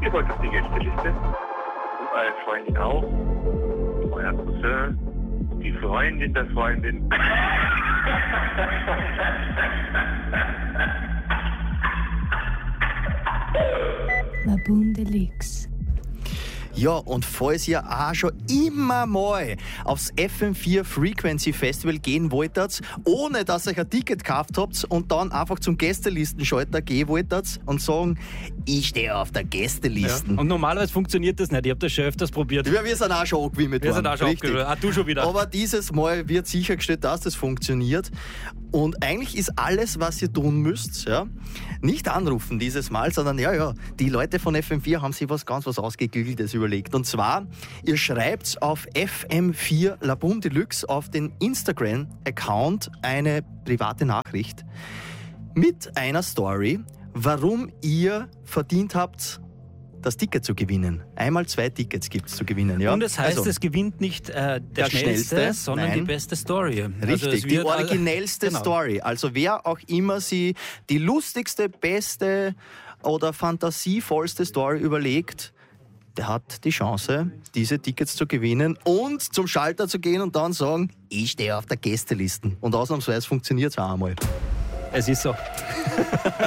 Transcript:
gewollt auf die Gästeliste. Und eure Freundin auch. Euer Cousin. Die Freundin der Freundin. Laboon Deluxe. Ja, und falls ihr auch schon immer mal aufs FM4 Frequency Festival gehen wolltet, ohne dass ihr ein Ticket gekauft habt und dann einfach zum Gästelistenschalter gehen wolltet und sagen, ich stehe auf der Gästeliste. Ja. Und normalerweise funktioniert das nicht. Ich habe das schon öfters probiert. Ja, wir sind auch schon angewimmelt worden. Wir sind auch schon richtig. abgewimmelt. Du schon wieder. Aber dieses Mal wird sichergestellt, dass das funktioniert. Und eigentlich ist alles, was ihr tun müsst, ja, nicht anrufen dieses Mal, sondern die Leute von FM4 haben sich ganz was Ausgeklügeltes überlegt. Und zwar, ihr schreibt auf FM4 Laboon Deluxe auf den Instagram-Account eine private Nachricht mit einer Story, warum ihr verdient habt, das Ticket zu gewinnen. Einmal 2 Tickets gibt es zu gewinnen. Ja? Und das heißt, also, es gewinnt nicht der schnellste, sondern die beste Story. Richtig, die originellste Story. Also wer auch immer sie die lustigste, beste oder fantasievollste Story überlegt, der hat die Chance, diese Tickets zu gewinnen und zum Schalter zu gehen und dann sagen, ich stehe auf der Gästeliste. Und ausnahmsweise funktioniert es auch einmal. Es ist so.